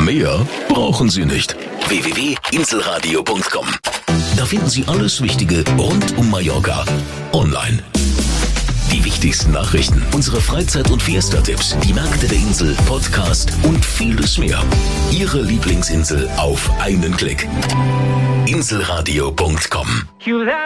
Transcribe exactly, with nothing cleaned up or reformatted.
Mehr brauchen Sie nicht. w w w punkt inselradio punkt com. Da finden Sie alles Wichtige rund um Mallorca online. Die wichtigsten Nachrichten, unsere Freizeit- und Fiesta-Tipps, die Märkte der Insel, Podcast und vieles mehr. Ihre Lieblingsinsel auf einen Klick. inselradio punkt com.